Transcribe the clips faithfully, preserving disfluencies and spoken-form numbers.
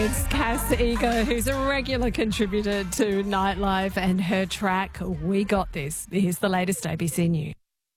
It's Cass Eager, who's a regular contributor to Nightlife, and her track, We Got This. Here's the latest A B C News.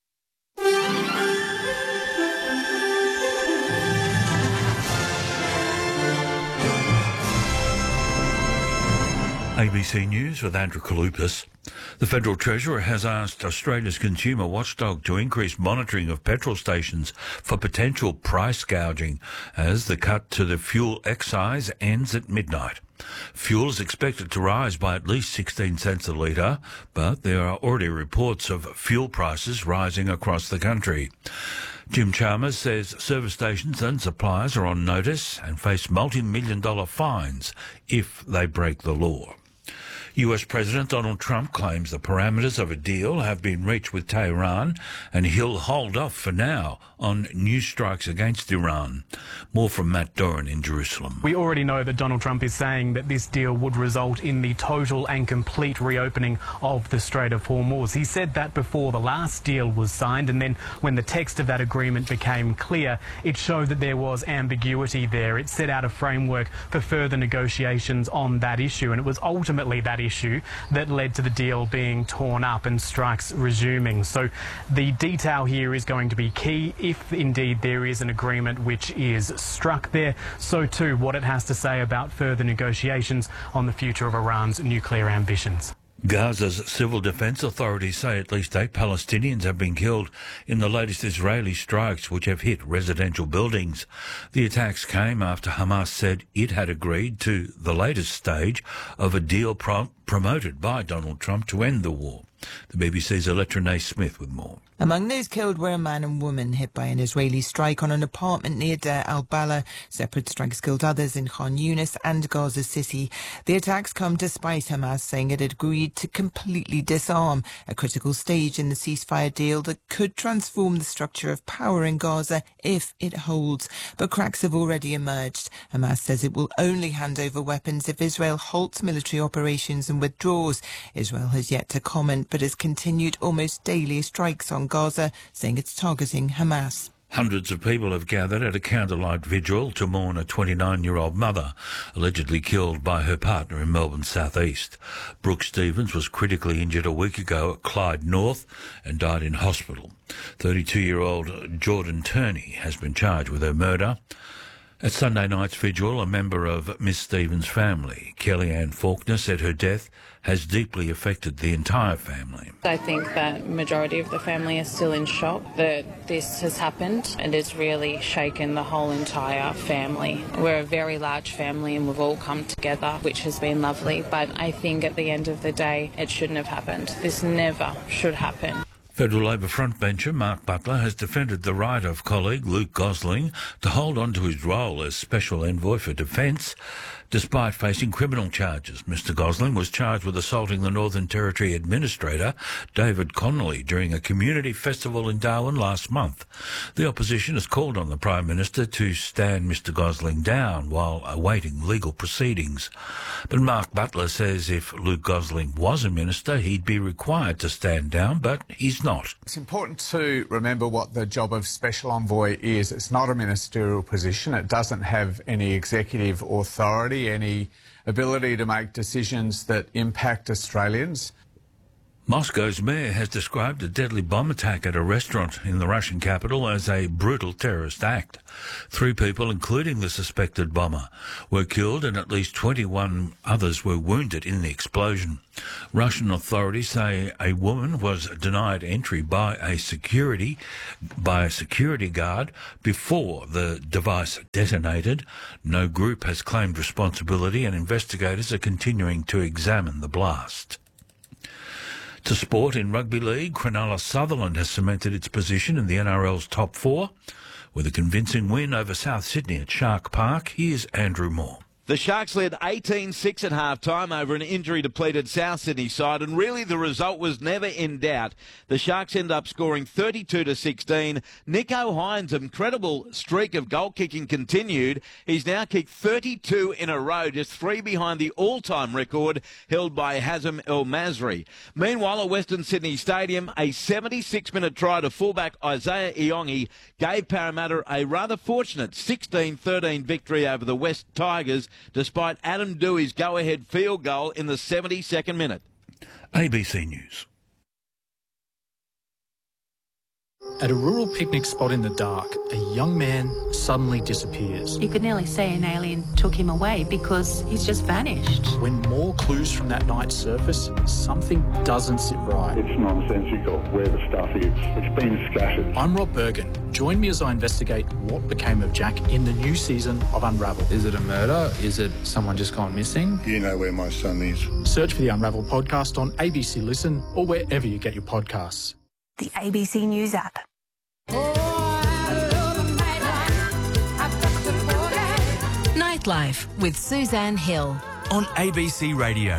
A B C News with Andrew Kalupas. The Federal Treasurer has asked Australia's consumer watchdog to increase monitoring of petrol stations for potential price gouging as the cut to the fuel excise ends at midnight. Fuel is expected to rise by at least sixteen cents a litre, but there are already reports of fuel prices rising across the country. Jim Chalmers says service stations and suppliers are on notice and face multi-million dollar fines if they break the law. U S President Donald Trump claims the parameters of a deal have been reached with Tehran and he'll hold off for now on new strikes against Iran. More from Matt Doran in Jerusalem. We already know that Donald Trump is saying that this deal would result in the total and complete reopening of the Strait of Hormuz. He said that before the last deal was signed, and then when the text of that agreement became clear, it showed that there was ambiguity there. It set out a framework for further negotiations on that issue, and it was ultimately that issue that led to the deal being torn up and strikes resuming. So the detail here is going to be key. If indeed there is an agreement which is struck there, so too what it has to say about further negotiations on the future of Iran's nuclear ambitions. Gaza's civil defence authorities say at least eight Palestinians have been killed in the latest Israeli strikes which have hit residential buildings. The attacks came after Hamas said it had agreed to the latest stage of a deal pro- promoted by Donald Trump to end the war. The B B C's Electra Nay Smith with more. Among those killed were a man and woman hit by an Israeli strike on an apartment near Deir al-Balah. Separate strikes killed others in Khan Yunis and Gaza City. The attacks come despite Hamas saying it had agreed to completely disarm, a critical stage in the ceasefire deal that could transform the structure of power in Gaza if it holds. But cracks have already emerged. Hamas says it will only hand over weapons if Israel halts military operations and withdraws. Israel has yet to comment, but has continued almost daily strikes on Gaza, saying it's targeting Hamas. Hundreds of people have gathered at a candlelight vigil to mourn a twenty-nine-year-old mother allegedly killed by her partner in Melbourne's southeast. Brooke Stevens was critically injured a week ago at Clyde North and died in hospital. thirty-two-year-old Jordan Turney has been charged with her murder. At Sunday night's vigil, a member of Miss Stevens' family, Kellyanne Faulkner, said her death has deeply affected the entire family. I think that majority of the family are still in shock that this has happened, and it's really shaken the whole entire family. We're a very large family and we've all come together, which has been lovely, but I think at the end of the day it shouldn't have happened. This never should happen. Federal Labor frontbencher Mark Butler has defended the right of colleague Luke Gosling to hold on to his role as Special Envoy for Defence, despite facing criminal charges. Mister Gosling was charged with assaulting the Northern Territory Administrator, David Connolly, during a community festival in Darwin last month. The opposition has called on the Prime Minister to stand Mister Gosling down while awaiting legal proceedings. But Mark Butler says if Luke Gosling was a minister, he'd be required to stand down, but he's not. It's important to remember what the job of Special Envoy is. It's not a ministerial position. It doesn't have any executive authority, any ability to make decisions that impact Australians. Moscow's mayor has described a deadly bomb attack at a restaurant in the Russian capital as a brutal terrorist act. Three people, including the suspected bomber, were killed and at least twenty-one others were wounded in the explosion. Russian authorities say a woman was denied entry by a security by a security guard before the device detonated. No group has claimed responsibility and investigators are continuing to examine the blast. To sport in rugby league, Cronulla Sutherland has cemented its position in the N R L's top four with a convincing win over South Sydney at Shark Park. Here's Andrew Moore. The Sharks led eighteen six at half-time over an injury-depleted South Sydney side, and really the result was never in doubt. The Sharks end up scoring thirty-two to sixteen. Nico Hines' incredible streak of goal-kicking continued. He's now kicked thirty-two in a row, just three behind the all-time record held by Hazem El Masri. Meanwhile, at Western Sydney Stadium, a seventy-six minute try to fullback Isaiah Iongi gave Parramatta a rather fortunate sixteen thirteen victory over the West Tigers. despite Adam Dewey's go-ahead field goal in the seventy-second minute. A B C News. At a rural picnic spot in the dark, a young man suddenly disappears. You could nearly say an alien took him away because he's just vanished. When more clues from that night surface, something doesn't sit right. It's nonsensical where the stuff is. It's been scattered. I'm Rob Bergen. Join me as I investigate what became of Jack in the new season of Unravel. Is it a murder? Is it someone just gone missing? You know where my son is. Search for the Unravel podcast on A B C Listen or wherever you get your podcasts. The A B C News app. Nightlife with Suzanne Hill on A B C Radio.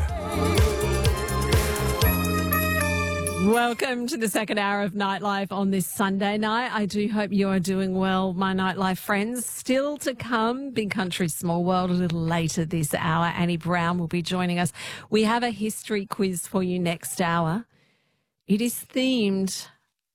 Welcome to the second hour of Nightlife on this Sunday night. I do hope you are doing well, my Nightlife friends. Still to come, Big Country, Small World, a little later this hour. Annie Brown will be joining us. We have a history quiz for you next hour. It is themed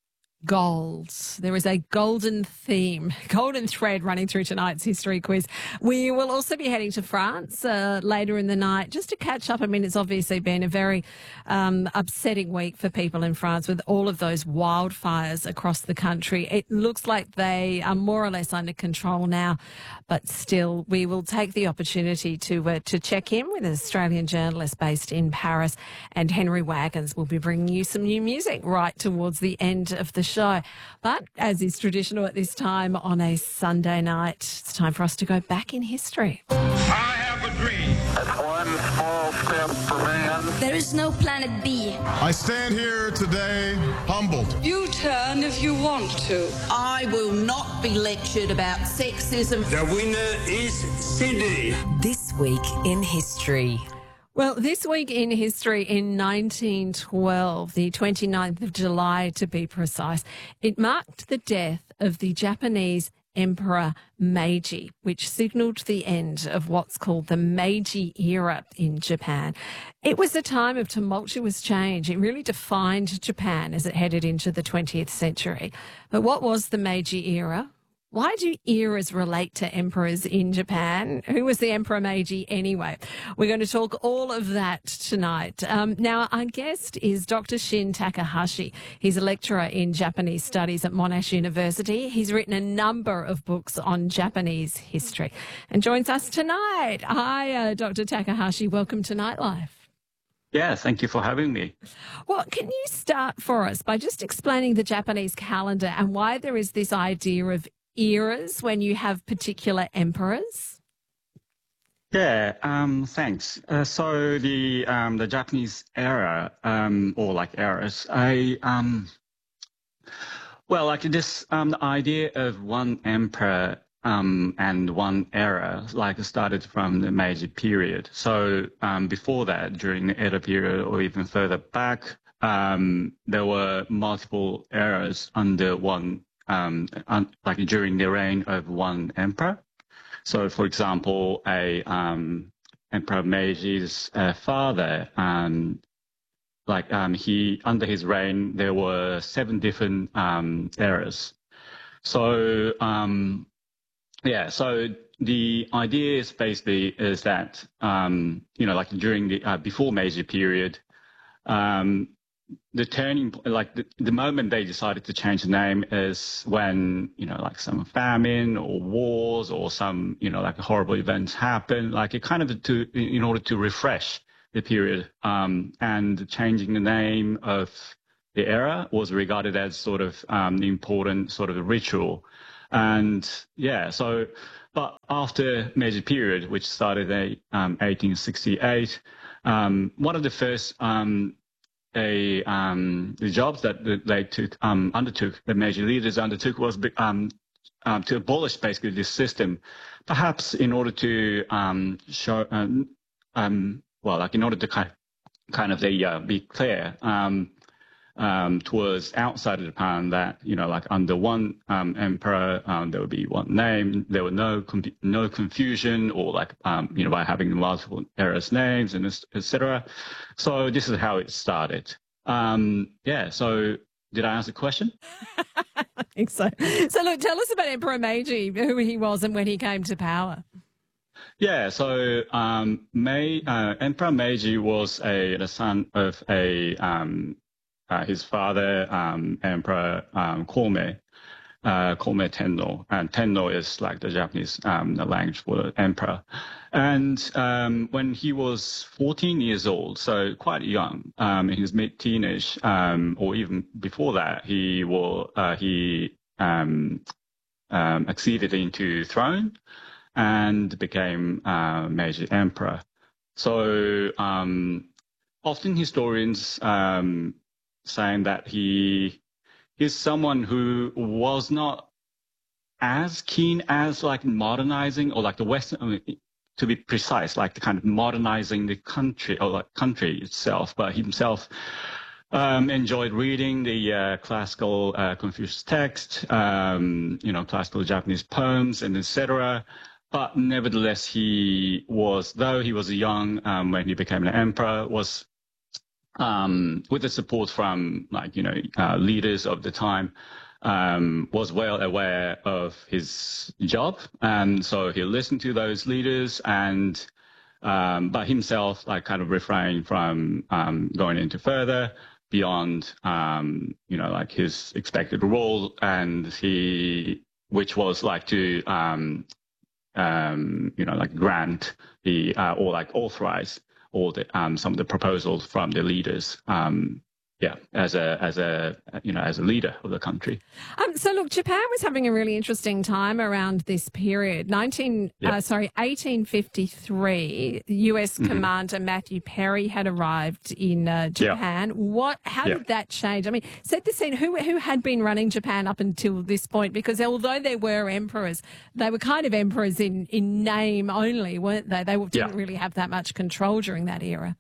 gold. There is a golden theme, golden thread running through tonight's history quiz. We will also be heading to France uh, later in the night just to catch up. I mean, it's obviously been a very um, upsetting week for people in France with all of those wildfires across the country. It looks like they are more or less under control now, but still we will take the opportunity to uh, to check in with an Australian journalist based in Paris, and Henry Wagons will be bringing you some new music right towards the end of the show. But as is traditional at this time on a Sunday night, it's time for us to go back in history. I have a dream. That's one small step for man. There is no planet B. I stand here today humbled. You turn if you want to. I will not be lectured about sexism. The winner is Sydney. This week in history. Well, this week in history, in nineteen twelve, the twenty-ninth of July to be precise, it marked the death of the Japanese Emperor Meiji, which signalled the end of what's called the Meiji era in Japan. It was a time of tumultuous change. It really defined Japan as it headed into the twentieth century. But what was the Meiji era? Why do eras relate to emperors in Japan? Who was the Emperor Meiji anyway? We're going to talk all of that tonight. Um, now, our guest is Doctor Shin Takahashi. He's a lecturer in Japanese studies at Monash University. He's written a number of books on Japanese history and joins us tonight. Hi, uh, Doctor Takahashi. Welcome to Nightlife. Yeah, thank you for having me. Well, can you start for us by just explaining the Japanese calendar and why there is this idea of eras when you have particular emperors? Yeah, um, thanks. Uh, so the um, the Japanese era, um, or like eras, I um, well, like this um, the idea of one emperor um, and one era, like started from the Meiji period. So um, before that, during the Edo period, or even further back, um, there were multiple eras under one. Um, like during the reign of one emperor. So, for example, a um, Emperor Meiji's uh, father, um, like um, he under his reign, there were seven different um, eras. So, um, yeah. So the idea is basically is that um, you know, like during the uh, before Meiji period. Um, The turning, like the, the moment they decided to change the name is when, you know, like some famine or wars or some, you know, like horrible events happen, like it kind of to, in order to refresh the period. Um, and changing the name of the era was regarded as sort of um, the important sort of ritual. And yeah, so, but after Meiji period, which started in um, eighteen sixty-eight, um, one of the first, um, A um, the jobs that they took um, undertook, the Meiji leaders undertook, was um, um, to abolish basically this system, perhaps in order to um, show, um, um, well, like in order to kind kind of they, uh, be clear um, um, towards outside of Japan that, you know, like under one um, emperor um, there would be one name, there were no no confusion, or like um, you know, by having multiple eras names and et cetera. So this is how it started. Um, yeah. So did I answer the question? I think so. So look, tell us about Emperor Meiji, who he was and when he came to power. Yeah, so um, Mei, uh, Emperor Meiji was a the son of a um, uh, his father, um, Emperor um, Kome, uh, Kome Tenno, and Tenno is like the Japanese um, the language for the emperor. And um, when he was fourteen years old, so quite young, um, in his mid-teenage, um, or even before that, he will uh, he um, um, acceded into throne and became uh, Meiji Emperor. So um, often historians um, saying that he is someone who was not as keen as like modernizing or like the Western, I mean, to be precise, like the kind of modernizing the country or like country itself, but himself um, enjoyed reading the uh, classical uh, Confucius text, um, you know, classical Japanese poems and et cetera. But nevertheless, he was, though he was young um, when he became an emperor, was um, with the support from, like, you know, uh, leaders of the time, um, was well aware of his job. And so he listened to those leaders and, um, but himself, like, kind of refrained from um, going into further beyond, um, you know, like his expected role. And he, which was like to, um, um, you know, like grant the uh, or like authorize all the um, some of the proposals from the leaders. Um, yeah, as a as a you know as a leader of the country. Um, so look, Japan was having a really interesting time around this period. Nineteen, yeah. uh, sorry, eighteen fifty-three. U S mm-hmm. Commander Matthew Perry had arrived in uh, Japan. Yeah. What? How yeah. did that change? I mean, set the scene. Who who had been running Japan up until this point? Because although there were emperors, they were kind of emperors in in name only, weren't they? They didn't yeah. really have that much control during that era.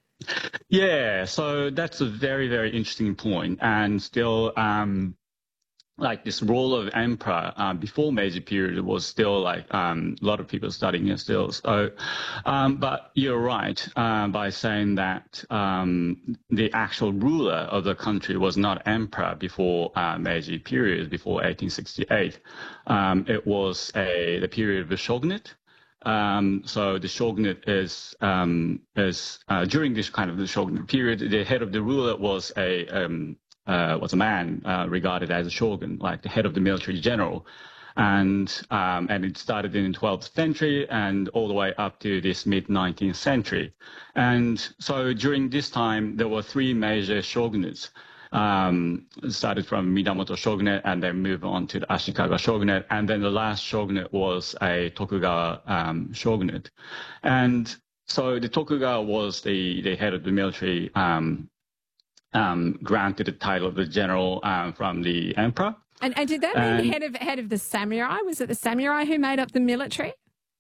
Yeah, so that's a very, very interesting point. And still, um, like this role of emperor uh, before Meiji period was still like um, a lot of people studying it still. So, um, but you're right uh, by saying that um, the actual ruler of the country was not emperor before uh, Meiji period, before eighteen sixty-eight. Um, it was a the period of the shogunate. Um, so the shogunate is, um, is uh, during this kind of the shogunate period, the head of the ruler was a um, uh, was a man uh, regarded as a shogun, like the head of the military general, and um, and it started in the twelfth century and all the way up to this mid nineteenth century, and so during this time there were three major shogunates. Um, started from Minamoto shogunate and then moved on to the Ashikaga shogunate. And then the last shogunate was a Tokugawa um, shogunate. And so the Tokugawa was the, the head of the military, um, um, granted the title of the general um, from the emperor. And, and did that and, mean head of, head of the samurai? Was it the samurai who made up the military?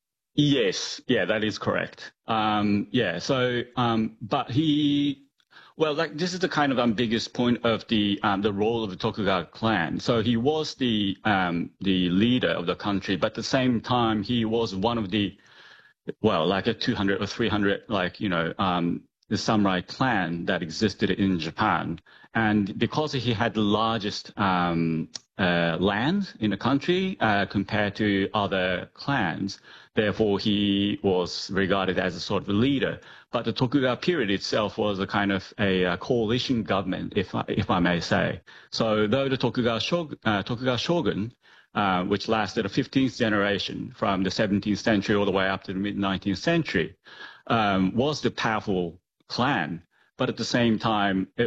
Yes. Yeah, that is correct. Um, yeah. So, um, but he... Well, like this is the kind of ambiguous point of the um, the role of the Tokugawa clan. So he was the um, the leader of the country, but at the same time he was one of the, well, like a two hundred or three hundred, like you know, um, the samurai clan that existed in Japan, and because he had the largest um, uh, land in the country uh, compared to other clans, therefore he was regarded as a sort of a leader. But the Tokugawa period itself was a kind of a, a coalition government, if I, if I may say. So though the Tokugawa shogun, uh, Tokugawa shogun uh, which lasted a fifteenth generation from the seventeenth century all the way up to the mid nineteenth century, um, was the powerful clan, but at the same time, it